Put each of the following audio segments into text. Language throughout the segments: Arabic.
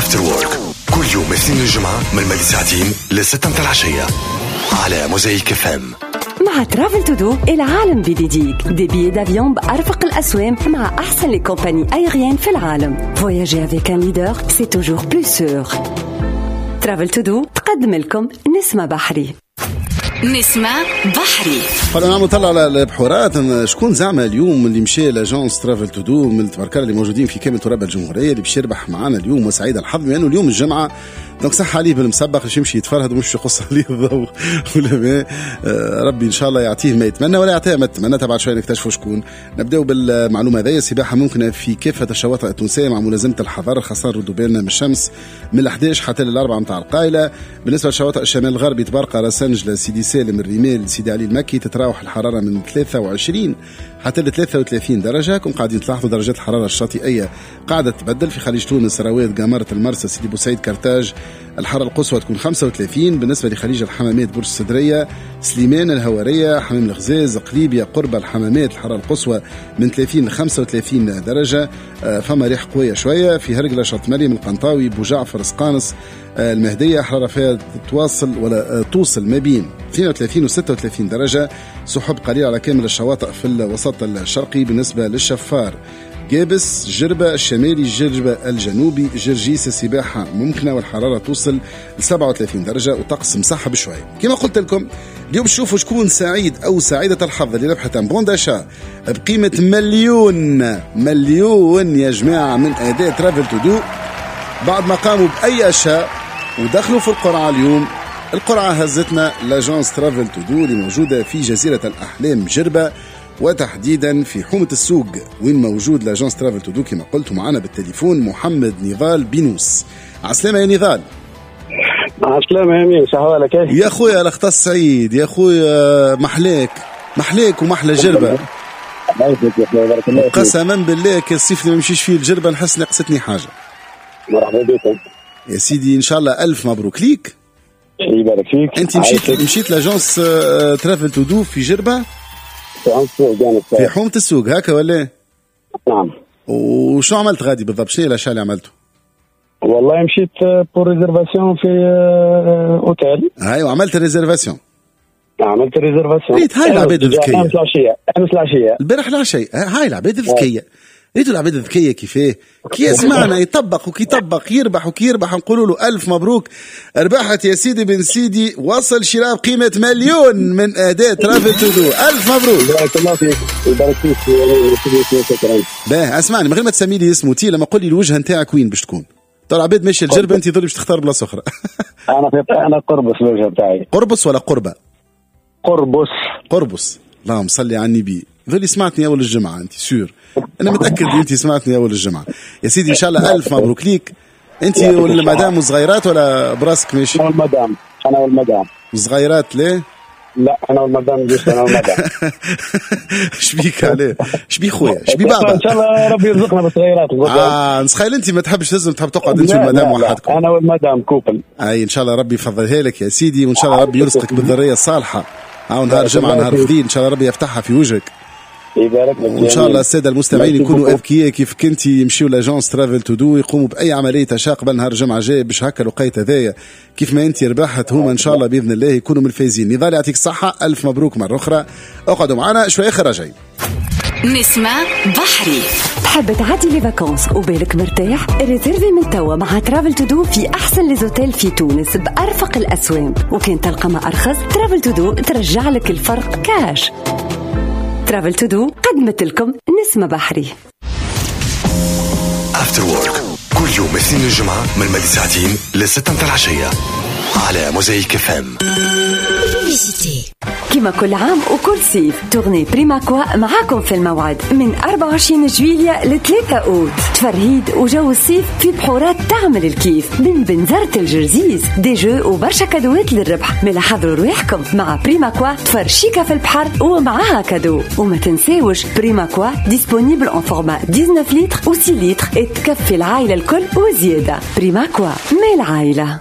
After Work كل يوم اثنين الجمعة من الماضي ساعتين ل6 متاع العشية على موزايك FM. مع ترافل تودو العالم بيديك دي بيي دافيون بأرفق الأسواق مع أحسن لي كومباني أيريان في العالم. Voyager avec un leader c'est toujours plus sûr. ترافل تودو تقدم لكم نسمة بحري. نسمة بحري. قالوا نعم نطلع على البحورات. شكون زعما اليوم اللي مشى لاجونس ترافل تودو من التبركة اللي موجودين في كامل تراب الجمهورية اللي باش يربح معنا اليوم وسعيد الحظ لأنه اليوم الجمعة دونك صح عليه بالمسبق باش يمشي يتفرهد ومش يقص عليه الضوء ولا ما. ربي ان شاء الله يعطيه ما يتمنى ولا يعطيه ما يتمنى. تبع شويه نكتشفوا شكون. نبداو بالمعلومه هذه. السباحه ممكنه في كافه الشواطئ التونسيه مع ملازمه الحذر خاصه ردوا بالنا من الشمس من 11 حتى ل4 متاع القايله. بالنسبه للشواطئ الشمال الغربي تبرقه راسنجله سيدي سالم الرمال سيدي علي المكي تتراوح الحراره من 23 حتى ل 33 درجه. كم قاعدين تلاحظوا درجات الحراره الشاطئيه قاعده تبدل في خليج تونس رواد قامره المرسى سيدي بوسعيد كرتاج الحرارة القصوى تكون 35. بالنسبة لخليج الحمامات برج السدرية سليمان الهوارية حمام الغزاز قليبيا قرب الحمامات الحرارة القصوى من 30 ل 35 درجة. فما ريح قوية شوية في هرقلة شط مريم القنطاوي بوجعفر سقانس المهدية حرارة فيها توصل ما بين 32 و 36 درجة. سحب قليل على كامل الشواطئ في الوسط الشرقي. بالنسبة للشفار جابس جربة الشمالي جربة الجنوبي جرجيس السباحة ممكنة والحرارة توصل ل 37 درجة وطقس مسحب شوي. كما قلت لكم اليوم شوفوا شكون سعيد أو سعيدة الحظ اللي ربحت بون داشا بقيمة مليون يا جماعة من أداء ترافل تودو بعد ما قاموا بأي أشياء ودخلوا في القرعة اليوم. القرعة هزتنا لاجونس ترافل تودو اللي موجودة في جزيرة الأحلام جربة وتحديدا في حومة السوق وين موجود لاجونس ترافل تودو. كما قلت معنا بالتليفون محمد نضال بينوس. عسلامة يا نضال. عسلامة يا مين شحوالك يا أخويا الأختص سعيد يا أخويا محلاك ومحلى جربة قسما بالله كالصيف اللي ما مشيش فيه الجربة نحس نقصتني حاجة. مرحبا بكم يا سيدي إن شاء الله ألف مبروك ليك. يبارك فيك. أنت مشيت لاجونس ترافل تودو في جربة في حومة السوق هكا ولا؟ نعم. وشو عملت غادي بالضبط؟ شنو الاشياء اللي عملته؟ والله مشيت بور ريزرفاسيون في اوتيل. هاي وعملت ريزرفاسيون. عملت ريزرفاسيون. ريت هاي العباد الذكية. امس العشية. البارح العشية هاي العباد الذكية. ريتوا العباد الذكية كيفاه كي يسمعنا يطبق وكيطبق يربح نقولوا له ألف مبروك ربحت يا سيدي بن سيدي وصل شراء قيمة مليون من أداء ترافل تودو. ألف مبروك. بارك الله فيك. يبارك فيك. شكرا. باه اسمعني من غير ما تسمي لي اسمه تي لما قول لي الوجهة نتاعك وين باش تكون. طلع عباد ماشي الجربة انت ظل باش تختار بلاصة أخرى. أنا قربص الوجهة بتاعي. قربص ولا قربة؟ قربص. اللهم صلي على النبي. ظل سمعتني أول الجمعة أنت سور. أنا متأكد أنت سمعتني أول الجمعة يا سيدي. إن شاء الله ألف مبروك ليك. أنت والمدام وصغيرات ولا براسك ماشي؟ أنا والمدام. صغيرات ليه؟ لا أنا والمدام جيش أنا والمدام. شبيك عليه؟ شبي خويا؟ شبي بابا؟ إن شاء الله ربي يرزقنا بالصغيرات. نسخيل أنت ما تحبش تهزم تحب تقعد أنت والمدام وحدكم. أنا والمدام كوبل. أي إن شاء الله ربي يفضلها لك يا سيدي وإن شاء الله ربي يرزقك بالذرية الصالحة. نهار جمعة نهار فضيل إن شاء الله ربي يفتحها في وجهك. وإن شاء الله السادة المستمعين يكونوا أذكياء كيف كنت يمشيوا لاجونس ترافل تودو يقوموا بأي عملية أشياء قبل نهار الجمعة جاي باش هكا لقيت هذايا كيف ما أنت ربحت هما إن شاء الله بإذن الله يكونوا من الفايزين. نضال يعطيك الصحة ألف مبروك مرة أخرى. اقعدوا معنا شوية آخر راجعين. نسمة بحري. تحب تعدي لي فاكونس وبالك مرتاح؟ ريزيرفي من توا مع ترافل تودو في أحسن ليزوتيل في تونس بأرفق الأسواق وكان تلقى ما أرخص ترافل تودو ترجع لك الفرق كاش. ترافل تودو قدمت لكم نسمة بحري. After Work كل يوم اثنين الجمعة من الماضي ساعتين ل6 متاع العشية على موزايك FM. كما كل عام وكل صيف تغني بريماكوا معاكم في الموعد من 24 جويلية ل 3 أوت. تفرهيد وجو الصيف في بحورات تعمل الكيف من بنزرة الجرزيز دي جو وبرشا كادوات للربح. ملا حضروا رواحكم مع بريماكوا تفرشيكا في البحر ومعاها كادو. وما تنساوش بريماكوا ديسپونيبل ان فورما 19 لتر و 6 لتر تكفي العائلة الكل وزيادة. بريماكوا مال العائلة.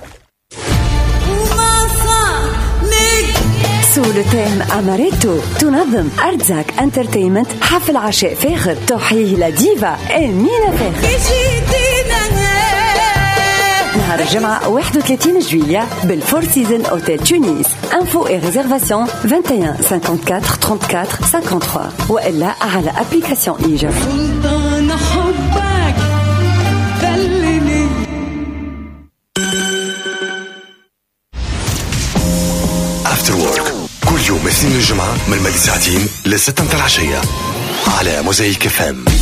سو لوتيم أماريتو تنظم أرتزاك انترتينمنت حفل عشاء فاخر تحييه لديفا أمينة فاخر. نهار الجمعة 31 جويلية بالفور سيزن اوتيل تونس. انفو اي ريزرفاسيون 21 54 34 53 والا على ابليكاسيون ايجا. سلطان حبك خليني. افتر وورك كل يوم اثنين الجمعة من 2 ساعتين ل6 العشية على موزايك FM.